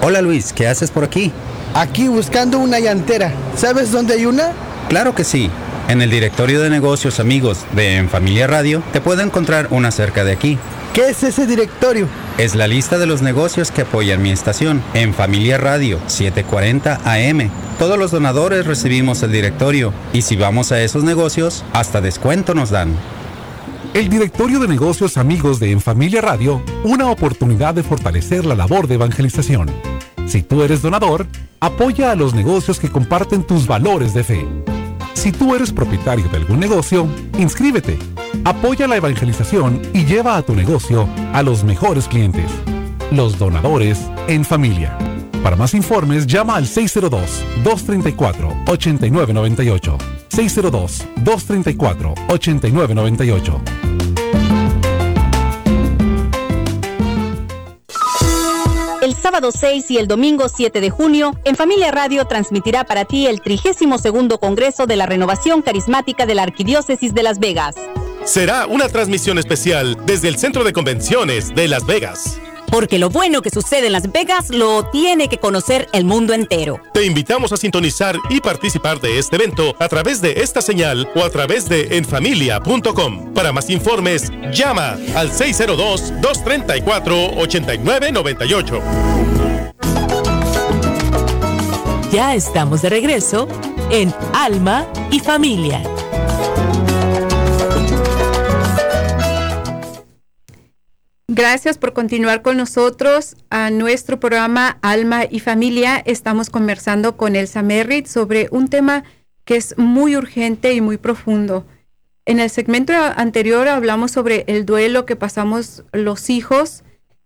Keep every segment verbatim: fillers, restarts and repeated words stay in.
Hola Luis, ¿qué haces por aquí? Aquí buscando una llantera. ¿Sabes dónde hay una? Claro que sí. En el directorio de negocios amigos de En Familia Radio te puedo encontrar una cerca de aquí. ¿Qué es ese directorio? Es la lista de los negocios que apoyan mi estación, En Familia Radio setecientos cuarenta A M. Todos los donadores recibimos el directorio y si vamos a esos negocios, hasta descuento nos dan. El directorio de negocios amigos de En Familia Radio, una oportunidad de fortalecer la labor de evangelización. Si tú eres donador, apoya a los negocios que comparten tus valores de fe. Si tú eres propietario de algún negocio, inscríbete, apoya la evangelización y lleva a tu negocio a los mejores clientes. Los donadores en familia. Para más informes, llama al seis cero dos, dos tres cuatro, ocho nueve nueve ocho. seis cero dos, dos tres cuatro, ocho nueve nueve ocho. El sábado seis y el domingo siete de junio, En Familia Radio transmitirá para ti el trigésimo segundo Congreso de la Renovación Carismática de la Arquidiócesis de Las Vegas. Será una transmisión especial desde el Centro de Convenciones de Las Vegas. Porque lo bueno que sucede en Las Vegas lo tiene que conocer el mundo entero. Te invitamos a sintonizar y participar de este evento a través de esta señal o a través de enfamilia punto com. Para más informes, llama al seis cero dos, dos tres cuatro, ocho nueve nueve ocho. Ya estamos de regreso en Alma y Familia. Gracias por continuar con nosotros a nuestro programa Alma y Familia. Estamos conversando con Elsa Merritt sobre un tema que es muy urgente y muy profundo. En el segmento anterior hablamos sobre el duelo que pasamos los hijos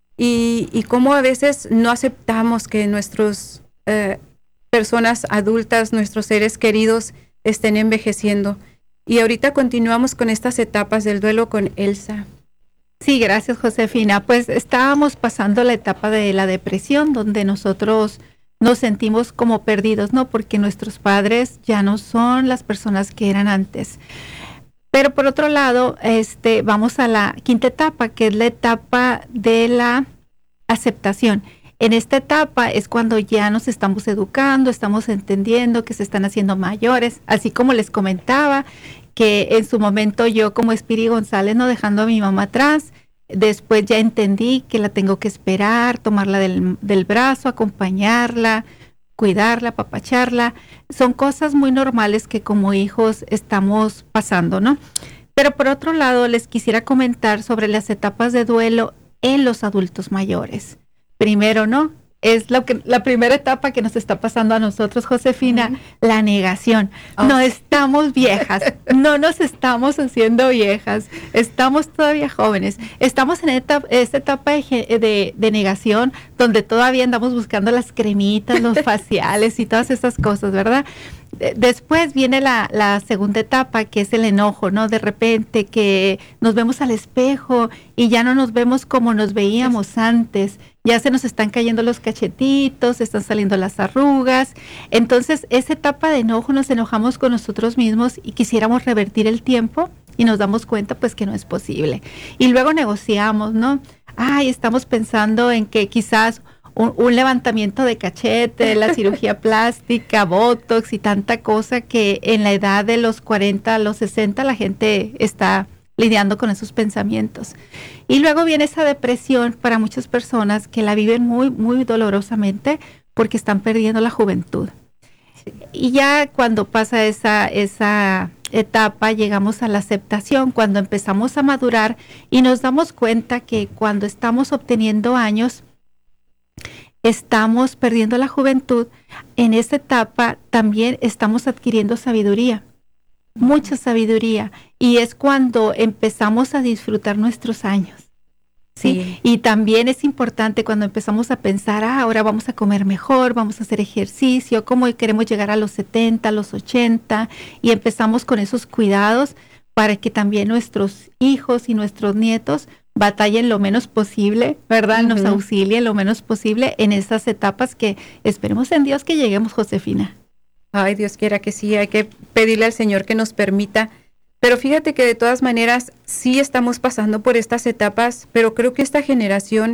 y, y cómo a veces no aceptamos que nuestras eh, personas adultas, nuestros seres queridos estén envejeciendo. Y ahorita continuamos con estas etapas del duelo con Elsa. Sí, gracias, Josefina. Pues estábamos pasando la etapa de la depresión, donde nosotros nos sentimos como perdidos, ¿no? Porque nuestros padres ya no son las personas que eran antes. Pero por otro lado, este, vamos a la quinta etapa, que es la etapa de la aceptación. En esta etapa es cuando ya nos estamos educando, estamos entendiendo que se están haciendo mayores, así como les comentaba, que en su momento yo como Espiri González, no dejando a mi mamá atrás, después ya entendí que la tengo que esperar, tomarla del, del brazo, acompañarla, cuidarla, apapacharla. Son cosas muy normales que como hijos estamos pasando, ¿no? Pero por otro lado, les quisiera comentar sobre las etapas de duelo en los adultos mayores. Primero, ¿no? Es lo que, la primera etapa que nos está pasando a nosotros, Josefina, uh-huh. La negación. Oh. No estamos viejas, no nos estamos haciendo viejas, estamos todavía jóvenes. Estamos en esta, esta etapa de, de, de negación donde todavía andamos buscando las cremitas, los faciales y todas esas cosas, ¿verdad? Después viene la, la segunda etapa, que es el enojo, ¿no? De repente que nos vemos al espejo y ya no nos vemos como nos veíamos antes. Ya se nos están cayendo los cachetitos, están saliendo las arrugas. Entonces, esa etapa de enojo, nos enojamos con nosotros mismos y quisiéramos revertir el tiempo y nos damos cuenta pues que no es posible. Y luego negociamos, ¿no? Ay, estamos pensando en que quizás un, un levantamiento de cachete, la cirugía plástica, botox y tanta cosa que en la edad de los cuarenta a los sesenta la gente está lidiando con esos pensamientos. Y luego viene esa depresión para muchas personas que la viven muy, muy dolorosamente porque están perdiendo la juventud. Y ya cuando pasa esa, esa etapa, llegamos a la aceptación, cuando empezamos a madurar y nos damos cuenta que cuando estamos obteniendo años, estamos perdiendo la juventud. En esa etapa también estamos adquiriendo sabiduría. Mucha sabiduría, y es cuando empezamos a disfrutar nuestros años, ¿sí? Sí. Y también es importante cuando empezamos a pensar, ah, ahora vamos a comer mejor, vamos a hacer ejercicio, cómo queremos llegar a los setenta, a los ochenta, y empezamos con esos cuidados para que también nuestros hijos y nuestros nietos batallen lo menos posible, ¿verdad? Uh-huh. Nos auxilien lo menos posible en esas etapas que esperemos en Dios que lleguemos, Josefina. Ay, Dios quiera que sí, hay que pedirle al Señor que nos permita. Pero fíjate que de todas maneras sí estamos pasando por estas etapas, pero creo que esta generación